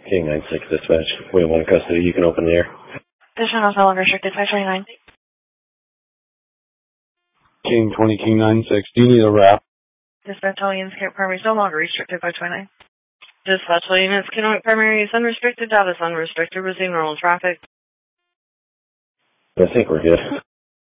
King 9-6 dispatch. We have one in custody. You can open the air. Position is no longer restricted, 529. King 20, King 9-6. Do you need a wrap? Dispatch all units, Kennewick Primary is no longer restricted, 529. Dispatch all units, Kennewick Primary is unrestricted, data is unrestricted, resume normal traffic. I think we're good.